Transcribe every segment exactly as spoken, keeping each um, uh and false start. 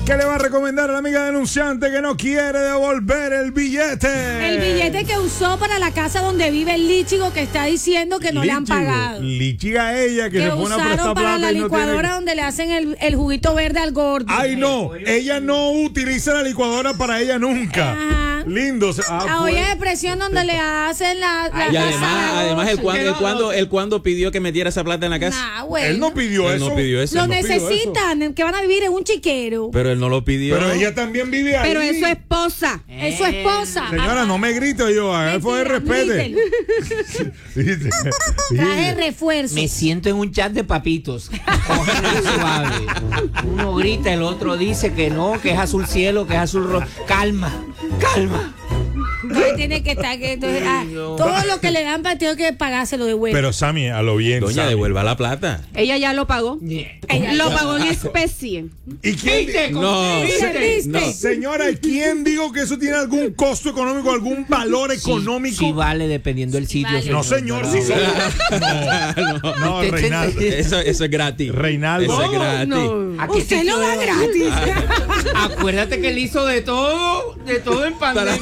¿Qué le va a recomendar a la amiga denunciante que no quiere devolver el billete? El billete que usó para la casa donde vive el líchigo, que está diciendo que no Líchigo, le han pagado. Líchiga ella que, Que se pone a prestar usaron para plata la y no licuadora tiene... donde le hacen el, el juguito verde al gordo. Ay, no, ella no utiliza la licuadora para ella nunca. Ajá. Lindo. Ah, La olla de presión donde le hacen la... la Y la además, sal. además el cuando, el cuando, el cuando pidió que metiera esa plata en la casa. Nah, bueno. Él no pidió Él eso. no pidió eso. Lo Él no pidió necesitan, que van a vivir en un chiquero. Pero él no lo pidió. Pero ella también vive ahí. Pero es su esposa. Es su esposa. Señora, no me grito yo, a él fue de Mentira, respete. grítelo. Traje refuerzo. Me siento en un chat de papitos. Cógelo suave. Uno grita, el otro dice que no, que es azul cielo, que es azul rojo. Calma, calma. Entonces tiene que estar que entonces, ah, todo lo que le dan para tiene que pagárselo de vuelta. Pero Sammy, a lo bien, Doña, Sammy. devuelva la plata. Ella ya lo pagó. Ella- Lo pagó en especie. ¿Y quién? No, ¿Viste? ¿Viste? no. Señora, ¿y quién digo que eso tiene algún costo económico, algún valor económico? Sí, vale, dependiendo del sitio. vale. No, señor, sí, sí. No, no, Usted- Reinaldo. Eso, eso es gratis. Reinaldo. Eso es gratis. No. ¿A qué Usted sitio lo da de- gratis. Acuérdate que él hizo de todo, de todo en pandemia.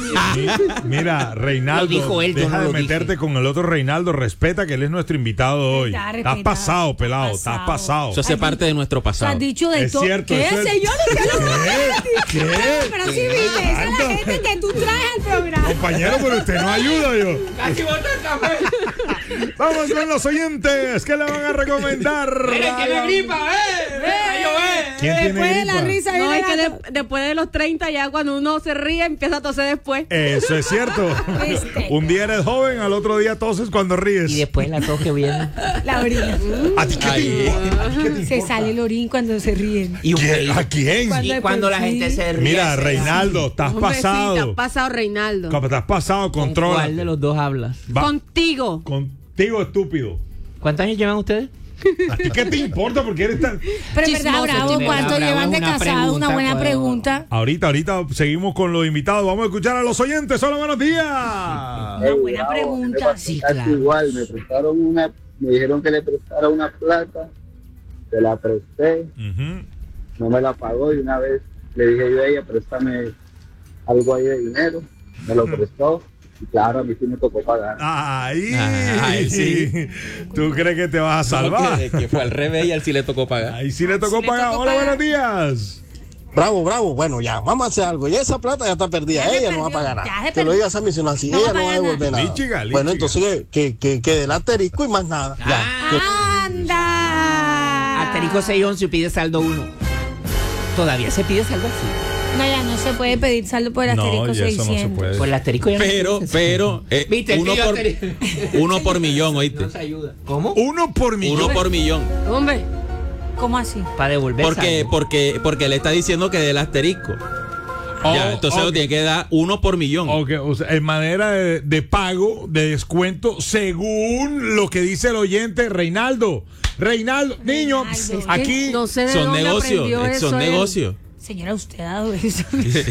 Mira, Reinaldo, Lo dijo él, yo deja no de lo meterte dije. con el otro Reinaldo, respeta que él es nuestro invitado hoy. Está Estás respetado, pasado, pelado, está estás pasado. pasado. Eso hace parte de nuestro Tú has pasado. dicho de Es todo. cierto, ¿Qué, eso es- señor? Usted lo da gratis. ¿Qué? Pero sí, viste, esa es la gente que tú traes al programa. Compañero, pero usted no ayuda yo. Casi bota el café. Vamos con los oyentes. ¿Qué le van a recomendar? Mira, tiene gripa, eh. Deja llover. ¿Quién tiene Después de la gripa? risa No, viene es que la- de- después de los treinta, ya cuando uno se ríe, empieza a toser después. Eso es cierto. ¿Viste? Un día eres joven, al otro día toses cuando ríes. Y después la tos que viene. la orina. ¿A ti qué te Ay. importa? ¿A ti qué te Se importa? sale el orín cuando se ríen. Y un ¿Quién? pedido. ¿A quién? Cuando- Y cuando la gente se ríe. Mira, se- Reinaldo, estás Hombre, sí, pasado. te has pasado, Reinaldo. Como Estás pasado, ¿Con controla. cuál de los dos hablas? Va- Contigo. Contigo, estúpido. ¿Cuántos años llevan ustedes? ¿A ti qué te importa? Porque eres tan... Pero en verdad, Chismoso, Bravo, chismoso. ¿cuánto Bravo, llevan de es una casado? Una pregunta, buena pues. pregunta. Ahorita, ahorita seguimos con los invitados. Vamos a escuchar a los oyentes. Hola, buenos días. Una buena pregunta. Sí, Casi claro. igual, me prestaron una, me dijeron que le prestara una plata, se la presté, Ujú. no me la pagó y una vez le dije yo a ella, préstame algo ahí de dinero, me lo prestó y claro, a mí sí me tocó pagar. Ay, Ay, sí. ¿Tú crees que te vas a salvar? Que, que fue al revés y a él sí le tocó pagar. Ahí sí le tocó Sí le pagar. tocó Hola, pagar. buenos días. Bravo, bravo. Bueno, ya, vamos a hacer algo. Y esa plata ya está perdida. Ya se Ella no va a perdió, pagar ya se nada. Que perdió. lo diga Sammy si no así. No va ella a no va a pagar devolver nada. nada. Líchiga, Bueno, líchiga. entonces que, que, que del asterisco y más nada. Ya. Ah, ¡Anda! Asterisco seis once y pide saldo uno. Todavía se pide saldo así. No, ya no se puede pedir saldo por el No, asterisco ya eso no se seiscientos. puede. Por el asterisco ya no Pero, se pide. pero, eh, ¿Viste? El uno, tío por, asterisco. uno por millón, oíste. No se ayuda. ¿Cómo? Uno por millón. Uno por millón. Hombre. ¿Cómo así? Para devolver Porque, saldo. porque, porque le está diciendo que del asterisco. Oh, Ya, entonces ok. lo tiene que dar uno por millón. Ok, o sea, en manera de, de pago, de descuento, según lo que dice el oyente Reinaldo. Reinaldo, niño, Reinaldo. pss, aquí. No sé de Son dónde negocios, aprendió eh, eso son él. negocios. Señora, usted ha dado eso.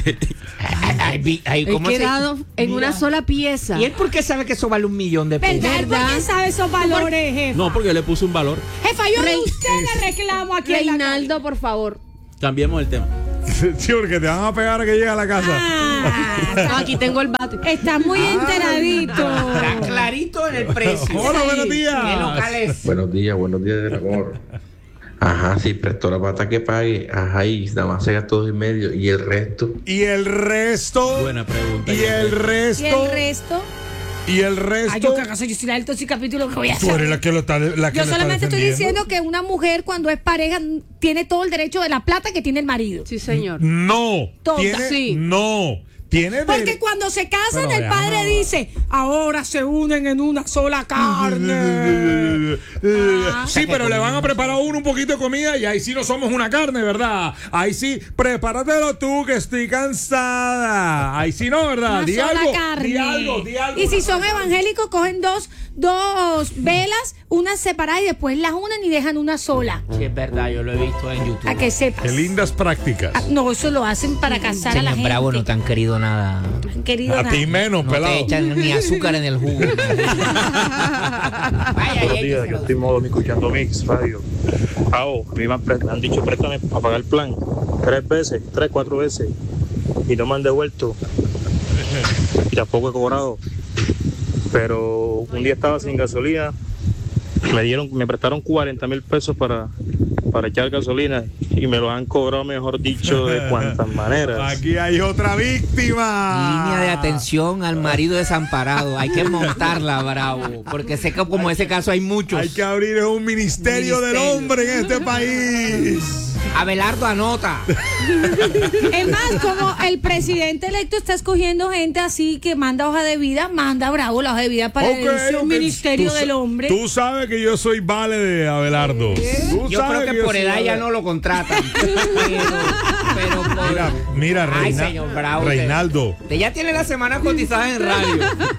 Ay, ay, vi- ay, He ¿cómo se- quedado en Mira. una sola pieza. ¿Y él por qué sabe que eso vale un millón de pesos? ¿Verdad? ¿Por qué sabe esos valores, jefa? No, porque yo le puse un valor. Jefa, yo Rey- de usted le reclamo aquí en la Reinaldo, por favor. Cambiemos el tema. Sí, porque te van a pegar a que llegue a la casa. Ah, No, aquí tengo el bate. está muy enteradito. Está clarito en el precio. Hola, buenos ¿Qué días. local es? Buenos días, buenos días del amor. Ajá, si prestó la plata que pague, ajá, y nada más se gastó dos y medio, y el resto. Y el resto. Buena pregunta. Y el ¿Y resto. el resto? Y el Ay, yo resto. que acaso yo soy la del tóxico capítulo que voy a Tú eres hacer. la que lo está. La que Yo lo está solamente estoy defendiendo. diciendo que una mujer cuando es pareja tiene todo el derecho de la plata que tiene el marido. Sí, señor. No. Toda. Tiene, Sí. No. Tiene Porque dere- cuando se casan, Pero el padre déjame- dice, ahora se unen en una sola carne. Ah. Sí, pero le van a preparar a uno un poquito de comida y ahí sí no somos una carne, ¿verdad? Ahí sí, prepáratelo tú que estoy cansada. Ahí sí no, ¿verdad? Una Di sola algo, carne. di algo, di algo. Y si son evangélicos, cogen dos, dos velas, una separada y después las unen y dejan una sola. Sí, es verdad, yo lo he visto en YouTube. A que sepas. Qué lindas prácticas. Ah, no, eso lo hacen para casar a la Señor gente. Bravo, no te han querido nada. Querido A ti nada. menos, No te pelado. echan ni azúcar en el jugo. Vaya, Buenos días, yo estoy modo escuchando Mix Radio. Pao, a mí me han, pre- me han dicho préstame para pagar el plan tres veces, tres, cuatro veces y no me han devuelto y tampoco he cobrado. Pero un día estaba sin gasolina, me dieron, me prestaron cuarenta mil pesos para, para echar gasolina y me lo han cobrado, mejor dicho, de cuantas maneras. Aquí hay otra víctima. Línea de atención al marido desamparado. Hay que montarla, Bravo. Porque sé que como ese caso hay muchos. Hay que abrir un ministerio, del Ministerio. hombre en este país. Abelardo, anota. Es más, como el presidente electo está escogiendo gente así que manda hoja de vida, manda Bravo la hoja de vida para Ok, el ok. Ministerio Tú sa- del Hombre. Tú sabes que yo soy vale de Abelardo. Tú Yo sabes creo que yo por soy edad vale. ya no lo contratan. Pero, pero por... Mira, mira, Ay, Reina- señor Bravo, Reinaldo. Usted ya tiene la semana cotizada en radio.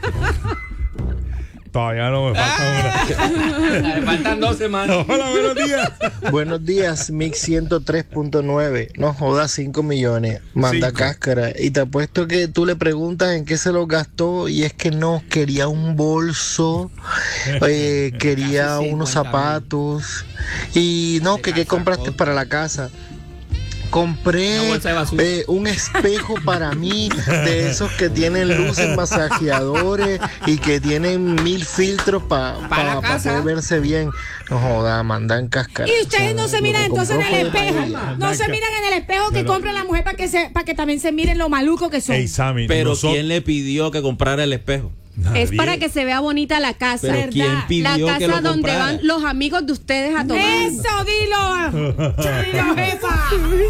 Todavía no me falta una. Le faltan dos semanas. Hola, buenos días. Buenos días, Mix ciento tres punto nueve. No jodas, cinco millones. Manda Cinco. cáscara. Y te apuesto que tú le preguntas en qué se lo gastó y es que no, quería un bolso, eh, quería Casi unos cincuenta mil. zapatos. Y no, que qué compraste para la casa. Compré Una bolsa de basura. eh, un espejo para mí, de esos que tienen luces masajeadores y que tienen mil filtros pa- Pa' pa- la pa casa. poder verse bien. No joda, mandan cáscara. Y ustedes no se Lo miran que entonces en compró el fue espejo. paella. No se miran en el espejo que compra la mujer para que se, para que también se miren lo maluco que son. Ey, Sammy, Pero nosotros- ¿quién le pidió que comprara el espejo? Es Nadie. para que se vea bonita la casa. Pero ¿verdad? ¿quién La pidió que casa lo donde comprara? van los amigos de ustedes a tomar. ¡Eso, dilo! ¡Dilo, jefa!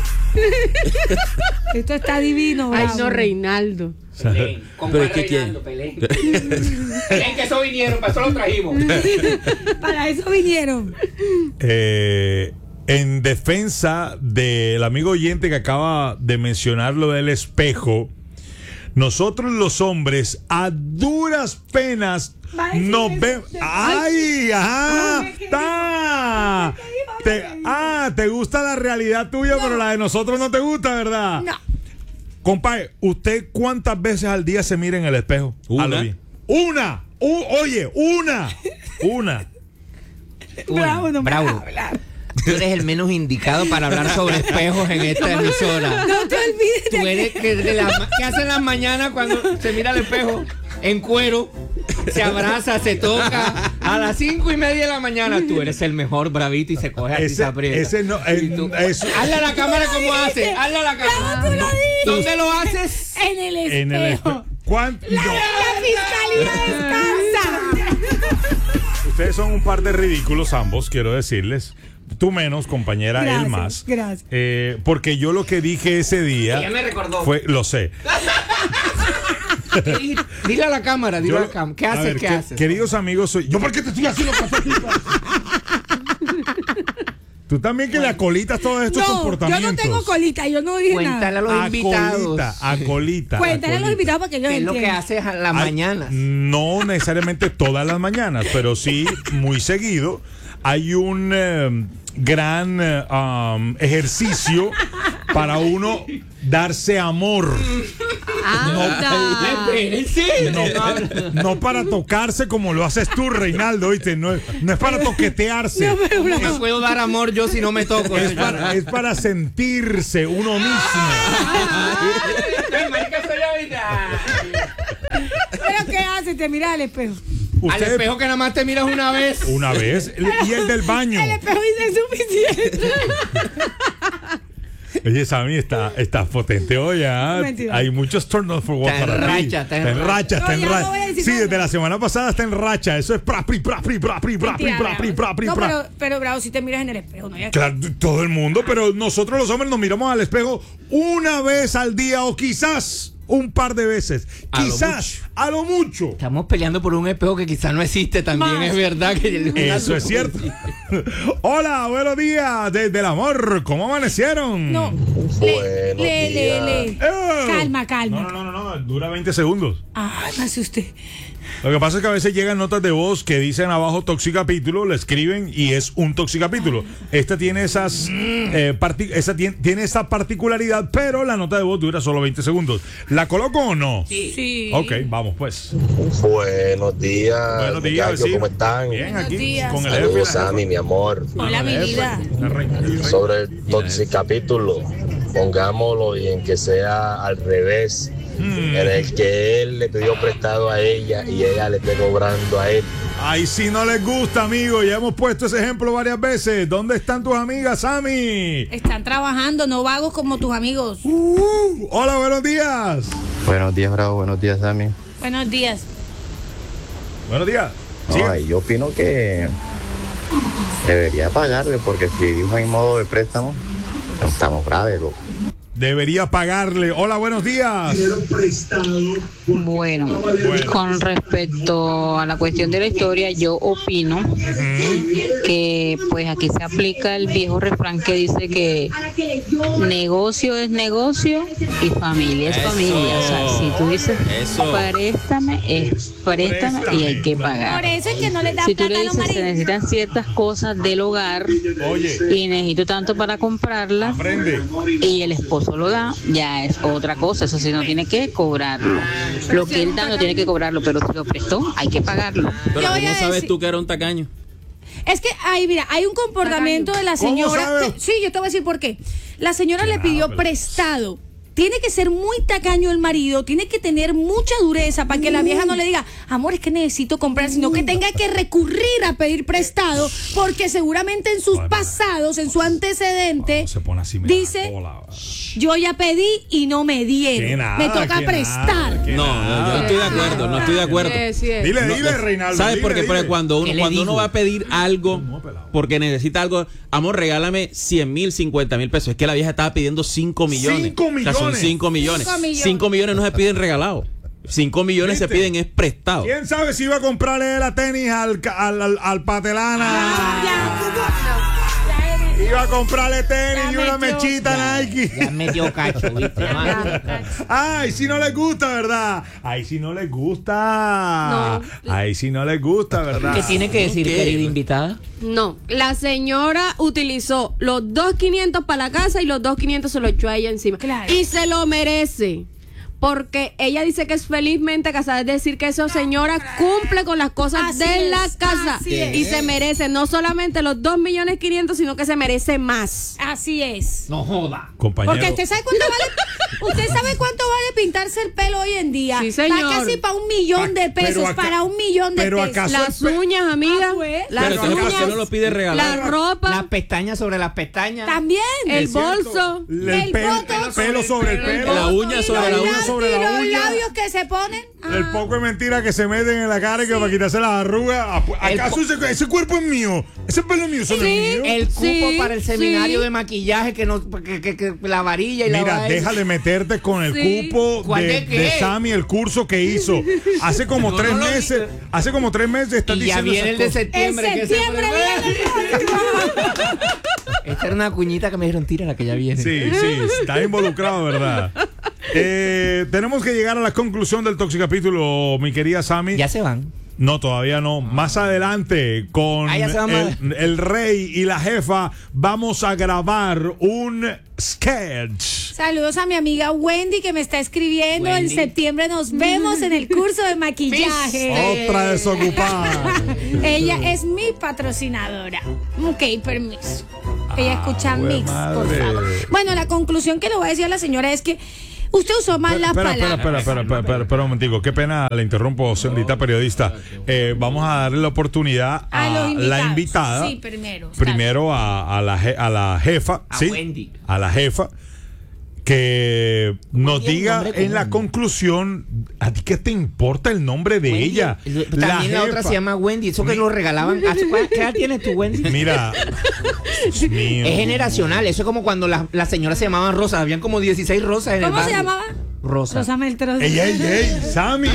Esto está divino, Ay, Bravo. no, Reinaldo. ¿Con Pero cuál es que quién? Reinaldo? Pelén. Pelén, que eso vinieron, para eso lo trajimos. Para eso vinieron. Eh, en defensa del amigo oyente que acaba de mencionar lo del espejo, nosotros los hombres a duras penas Va a decir nos eso. vemos. ¡Ay! ¡Ajá! Ay, ¿qué ¡Ta! dijo? Te- ah, te gusta la realidad tuya, pero la de nosotros no te gusta, ¿verdad? No. Compadre, ¿usted cuántas veces al día se mira en el espejo? Una. A lo bien. ¡Una! U- oye, una. Una. Bravo, no me Bravo. vas a hablar. Tú eres el menos indicado para hablar sobre espejos en esta emisora. No te olvides Tú de eres que... que de la- ¿qué hacen las mañanas cuando se mira al espejo? En cuero, se abraza, se toca. A las cinco y media de la mañana, tú eres el mejor, Bravito, y se coge así, se Ese, aprieta. ese no. eh, Y tú- eso- Hazle a la cámara como hace. Hazle a la Bravo, cámara. tú lo dijiste. ¿Dónde lo haces? En el espejo. en el espejo. ¿Cuánto? La, No. la fiscalía descansa. Ustedes son un par de ridículos ambos, quiero decirles. Tú menos, compañera, él Gracias, más. gracias. Eh, porque yo lo que dije ese día Ella me recordó. fue, lo sé. ¿Qué dijiste? Dile a la cámara, dile Yo- a la cámara. ¿Qué a haces? ver, ¿Qué que- haces? Queridos amigos, soy. ¿Yo por qué te estoy haciendo pasatiempo? Tú también que le acolitas todos estos No, yo comportamientos. no tengo colita, yo no dije Cuéntale a nada. los invitados. Acolita, acolita. Cuéntale a los acolita. invitados para que ellos ¿Qué es lo que entiendan. haces a las Hay- mañanas? No necesariamente todas las mañanas, pero sí muy seguido. Hay un eh, gran eh, um, ejercicio para uno darse amor. Anda. Espérense. No, no para tocarse como lo haces tú, Reinaldo, ¿viste? No es, no es para toquetearse. No, pero No Bravo. me puedo dar amor yo si no me toco. Es para, es para sentirse uno mismo. ¿Pero qué haces? Te miras al espejo. Al Usted, espejo que nada más te miras una vez. una vez, y el del baño. El espejo dice suficiente. Oye, Sammy, está, está potente hoy, ¿ah? Mentira. Hay muchos turnos for what Está en para ti. racha, está en Está en racha, está No, en ya no racha. voy a decir Sí, nada. desde la semana pasada está en racha. Eso es pra, pri, pra, pri, pra, pri, pra, pri, Mentira, pra, pri, Bravo. pra, pri, No, pra. pero, pero Bravo, si te miras en el espejo, ¿no? Ya- Claro, todo el mundo, pero nosotros los hombres nos miramos al espejo una vez al día o quizás un par de veces. A lo Quizás, a lo mucho. Estamos peleando por un espejo que quizás no existe también. Más. Es verdad que una Eso es cierto. Hola, buenos días desde el amor. ¿Cómo amanecieron? No. Le, le, le, le. Eh. Calma, calma. No, no, no, no, no, dura veinte segundos. Ah, no sé usted. Lo que pasa es que a veces llegan notas de voz que dicen abajo toxicapítulo, le escriben y es un toxicapítulo. Esta tiene esas eh, parti- esa tiene, tiene esa particularidad, pero la nota de voz dura solo veinte segundos. ¿La coloco o no? Sí. Ok, vamos pues. Buenos días. Buenos días, muchachos, vecino. ¿cómo están? Bien, aquí días. con el Saludos, jefe y la Sammy, jefa. mi amor. Hola, mi vida. La reina, la reina. Sobre el toxicapítulo, pongámoslo y en que sea al revés, Mm. en el que él le pidió prestado a ella y ella le esté cobrando a él. Ay, si no les gusta, amigo, ya hemos puesto ese ejemplo varias veces. ¿Dónde están tus amigas, Sammy? Están trabajando, no vagos como tus amigos. Uh, hola, buenos días. Buenos días, Bravo. Buenos días, Sammy. Buenos días. Buenos días. Sí. Ay, yo opino que debería pagarle porque si dijo en modo de préstamo, estamos graves, loco. Debería pagarle. Hola, buenos días. Bueno, Bueno. con respecto a la cuestión de la historia, yo opino que pues aquí se aplica el viejo refrán que dice que negocio es negocio y familia es Eso. familia. O sea, si tú dices Eso. préstame, es préstame y hay que Por pagar. eso es que no les da Si tú plata le a los dices se maridos. necesitan ciertas cosas del hogar Oye, y necesito tanto para comprarlas aprende. y el esposo lo da, ya es otra cosa. Eso sí, no tiene que cobrarlo. Lo que él da no tiene que cobrarlo, pero si lo prestó, hay que pagarlo. Pero Yo voy ¿cómo a sabes decir- tú que era un tacaño? Es que, ay, mira, hay un comportamiento de la ¿Cómo señora. sabe? que- sí, yo te voy a decir por qué. La señora le Ah, pidió pero- prestado. Tiene que ser muy tacaño el marido, tiene que tener mucha dureza para que la vieja no le diga, amor, es que necesito comprar, sino que tenga que recurrir a pedir prestado, porque seguramente en sus Bueno. pasados, en su antecedente, No, se pone así, me da dice, cola. yo ya pedí y no me Que dieron. nada, me toca que prestar. nada, que No, no, yo no estoy de acuerdo, no estoy de acuerdo. Sí, sí es. Dile, No, dile, no, Reinaldo. ¿Sabes dile, por qué? dile. Porque cuando uno, ¿Qué le cuando uno dijo? va a pedir algo, No, pelado. porque necesita algo, amor, regálame cien mil, cincuenta mil pesos. Es que la vieja estaba pidiendo cinco millones. Cinco O sea, son millones. cinco millones. Cinco millones. Cinco millones no se piden regalados. Cinco millones se ¿Viste? piden es prestado. ¿Quién sabe si iba a comprarle la tenis al, ca- al, al, al Patelana? Iba a comprarle tenis Ya y una metió. mechita Nike. Ya metió cacho, ¿viste? Ay, si no les gusta, ¿verdad? Ay, si no les gusta. Ay, si no les gusta, ¿verdad? ¿Qué tiene que decir, ¿Qué? querida invitada? No, la señora utilizó los dos quinientos para la casa y los dos quinientos se lo echó a ella encima. Claro. Y se lo merece. Porque ella dice que es felizmente casada, es decir, que esa señora cumple con las cosas Así de es, la casa. así es. Y se merece no solamente los dos millones quinientos, sino que se merece más. Así es. No joda. Compañero. Porque usted sabe cuánto vale, usted sabe cuánto vale pintarse el pelo hoy en día. Sí, señor. Va casi para un millón de Pero pesos, acá- para un millón de pero pesos. acaso- Las uñas, amiga. Ah, pues. Las Pero entonces, ¿por qué uñas. no lo pide La regalado? ropa. Las pestañas sobre las pestañas. También. El Es cierto. bolso. El, El pelo, botox. pelo sobre el pelo. La uña Y sobre los la labios- uña. sobre la y los uña. labios que se ponen. El Ah. poco de mentira que se meten en la cara y que para quitarse las arrugas. El ¿Acaso po- ese, ese cuerpo es mío? ¿Ese pelo es mío? ¿Eso no es mío? El cupo Sí, para el seminario sí. de maquillaje que no que, que- que la varilla y la Mira, vaina. deja de meterte con el Sí. cupo ¿Cuál de, de qué? de Sammy, el curso que hizo. Hace como No, tres no lo meses, dice. hace como tres meses están Y ya diciendo viene el de esas cosas. En septiembre. que se septiembre pone- viene el próximo. Esta era una cuñita que me dijeron, tira la que ya viene. Sí, sí, está involucrado, ¿verdad? Eh, tenemos que llegar a la conclusión del toxicapítulo, mi querida Sammy. Ya se van. No, todavía no. Más adelante, con Ah, ya se va más. el, el rey y la jefa, vamos a grabar un sketch. Saludos a mi amiga Wendy que me está escribiendo. Wendy. En septiembre nos vemos en el curso de maquillaje. Otra desocupada. Ella es mi patrocinadora. Ok, permiso. Ella escucha jue mix, por madre. favor. Bueno, la conclusión que le voy a decir a la señora es que usted usó mal las Espera, espera, palabras. espera, espera, espera, espera, espera un momentico. Qué pena, le interrumpo, señorita periodista. Eh, vamos a darle la oportunidad A a, los invitados. la invitada. Sí, primero. Primero a, a la, je- a la jefa. A ¿sí? Wendy. A la jefa. Que nos Wendy es un diga nombre en la común. conclusión, ¿a ti qué te importa el nombre de Wendy. ella? También la, otra jefa. se llama Wendy. Eso que lo regalaban. ¿Hace cua- ¿Qué edad tienes tú, Wendy? Mira, Dios mío. Es generacional. Eso es como cuando las la señoras se llamaban Rosa. Habían como dieciséis Rosas en el ¿Cómo se barrio. llamaba? Rosa. Rosa Meltros. ¡Ey, ey, ey! ¡Sammy!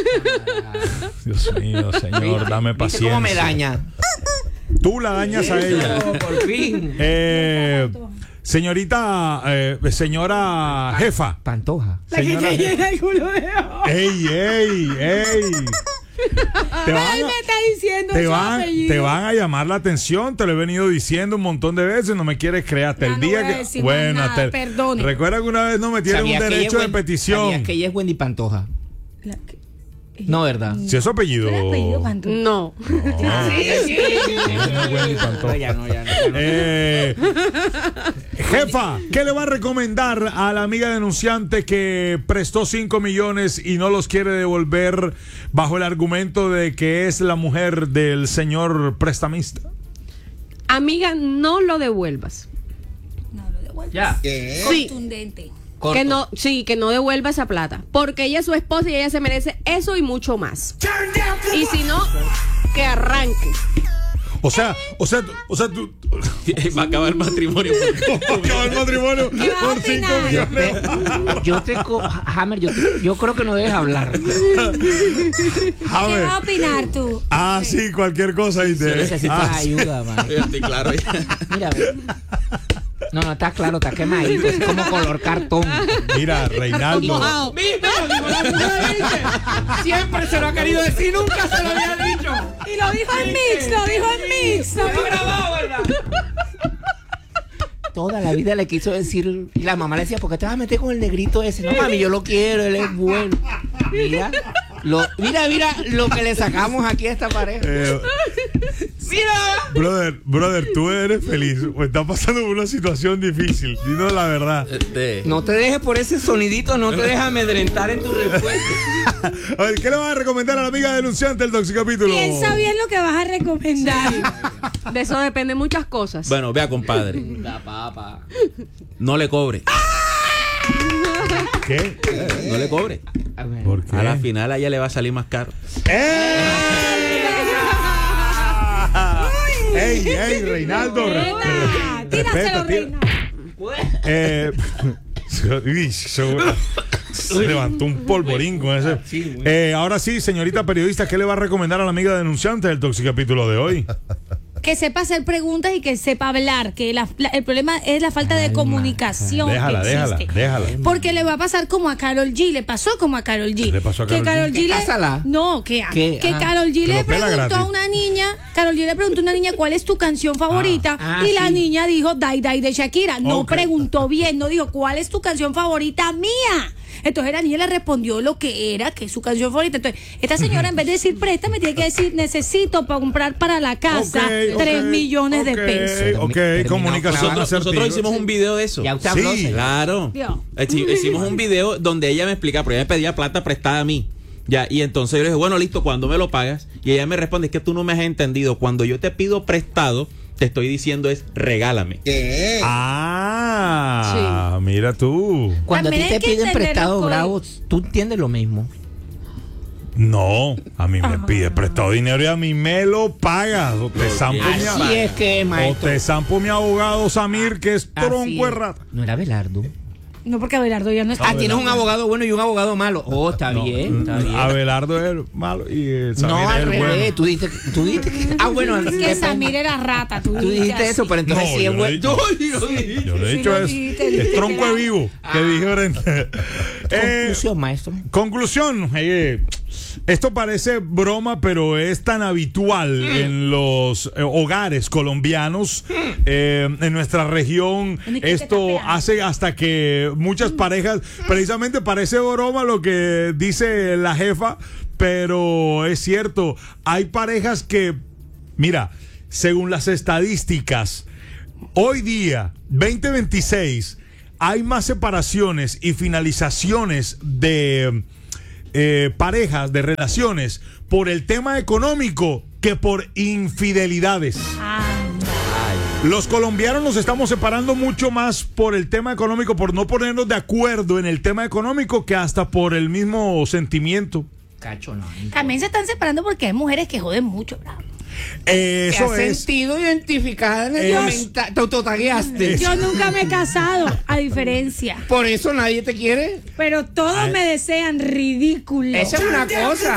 Dios mío, señor, dame ¿Viste paciencia. cómo me daña? Tú la dañas a ella. Oh, por fin. Eh, señorita, eh, señora jefa. Pantoja. Señora jefa. el culo de ¡Ey, ey, ey! Te van, Él a, me está diciendo te, su van, apellido. te van a llamar la atención, te lo he venido diciendo un montón de veces, no me quieres creer hasta Ya el no día voy a que... decir Bueno, más hasta nada, el- perdone. recuerda que una vez no me tienen un ¿Sabías que ella derecho es de Wen- petición. ¿Sabías que ella es Wendy Pantoja? La que- No, ¿verdad? Si es su apellido. ¿Cuál es el apellido, Pantoja? No. No es Wendy Pantoja. No, ya no, ya no, ya no. Eh, jefa, ¿qué le va a recomendar a la amiga denunciante que prestó cinco millones y no los quiere devolver bajo el argumento de que es la mujer del señor prestamista? Amiga, no lo devuelvas. No lo devuelvas. Ya. Sí. Contundente. Corto. Que no, sí, que no devuelva esa plata. Porque ella es su esposa y ella se merece eso y mucho más. Y si no, que arranque. O sea, o sea, tú- o sea, tú Va a acabar el matrimonio. acaba el matrimonio ¿Qué vas a por cinco opinar? millones. Yo te co- Hammer, yo, te- yo creo que no debes hablar. A ¿Qué ver. vas a opinar tú? Ah, sí, cualquier cosa y te. Necesitas Ah, sí. ayuda, man. Yo estoy claro. Mira, ve. No, no, está claro, está quemadito, es como color cartón. Mira, Reinaldo. Mojado. Siempre se lo ha querido decir, nunca se lo había dicho. Y lo dijo en mix, lo dijo en mix. lo dijo- grabado, ¿verdad? Toda la vida le quiso decir, y la mamá le decía, ¿por qué te vas a meter con el negrito ese? No, mami, yo lo quiero, él es bueno. Mira, lo, mira, mira lo que le sacamos aquí a esta pareja. Eh, Mira. brother, brother, tú eres feliz. O estás pasando por una situación difícil. Dinos la verdad. Este, No te dejes por ese sonidito, no te dejes amedrentar en tu respuesta. A ver, ¿qué le vas a recomendar a la amiga denunciante del Toxicapítulo? Piensa bien lo que vas a recomendar. De eso dependen muchas cosas. bueno, vea, compadre. No le cobre. ¿Qué? No le cobre. A ver. ¿Por qué? A la final a ella le va a salir más caro. ¡Ey, ey, Reinaldo! re- Nena, re- tíraselo, respeta, tira- Reina. Eh, uy, se, se levantó un polvorín con ese. Eh, ahora sí, señorita periodista, ¿qué le va a recomendar a la amiga denunciante del Toxicapítulo de hoy? Que sepa hacer preguntas y que sepa hablar. Que la- la- el problema es la falta de comunicación. Déjala, que déjala, existe. déjala. Porque le va a pasar como a Karol G. Le pasó como a Karol G. Le pasó a que Karol Karol G. G. le- Cásala. No, que, ¿Qué? que Ah. Karol G Que le lo pela preguntó gratis. a una niña. Karol G le preguntó a una niña cuál es tu canción favorita. Ah, y la sí. niña dijo Dai Dai de Shakira. No Ok. preguntó bien, no dijo cuál es tu canción favorita mía. Entonces la niña le respondió lo que era, que es su canción favorita. Entonces, esta señora en vez de decir préstame, tiene que decir necesito para comprar para la casa Ok, tres ok, millones de ok, pesos. Ok, Terminó comunicación clavado. Nosotros, nosotros asertiva. hicimos un video de eso. Ya usted habló, Sí. señor. Claro. Dios. Hici- Hicimos un video donde ella me explica, pero ella me pedía plata prestada a mí. Ya, y entonces yo le dije, bueno, listo, ¿cuándo me lo pagas? Y ella me responde, es que tú no me has entendido. Cuando yo te pido prestado, te estoy diciendo es regálame. Ah, mira tú. Cuando a ti También hay te que piden entender prestado los bravo, tú entiendes lo mismo. No, a mí me pide prestado dinero y a mí me lo pagas. O te zampo mi, Así es que, o maestro. te zampo mi abogado Samir, que es Así tronco de es. rata. No era Belardo. No, porque Abelardo ya no está. Ah, tienes un abogado bueno y un abogado malo. Oh, está bien, está bien. Abelardo es el malo y el Samir No, es al el revés. bueno. Tú dijiste, tú dijiste que. Ah, bueno, Es que depende. Samir era rata. Tú, Tú dijiste así. eso, pero entonces No, sí yo es no he bueno. dicho. Yo lo dije. Yo le he Sí dicho lo eso. dijiste, Es dijiste tronco que de era- vivo. Que dije Brenda. Eh, Conclusión, maestro. Conclusión, eh, esto parece broma, pero es tan habitual en los eh, hogares colombianos, eh, en nuestra región. ¿Dónde que te Esto está pegando? hace hasta que muchas parejas, precisamente parece broma lo que dice la jefa, pero es cierto, hay parejas que, mira, según las estadísticas, hoy día, veinte veintiséis, hay más separaciones y finalizaciones de eh, parejas, de relaciones, por el tema económico que por infidelidades. Los colombianos nos estamos separando mucho más por el tema económico, por no ponernos de acuerdo en el tema económico, que hasta por el mismo sentimiento. Cacho, no. También se están separando porque hay mujeres que joden mucho, bravo. ¿Te Eso has es. sentido identificada en el Es- comentario? Te autotagueaste. Yo nunca me he casado, a diferencia. Por eso nadie te quiere. Pero todos me desean ridículo. Esa es una cosa.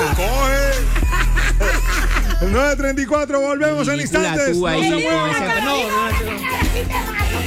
nueve treinta y cuatro, volvemos en Ridícula instantes. tú ahí No se con muevan. ese- no, no, no.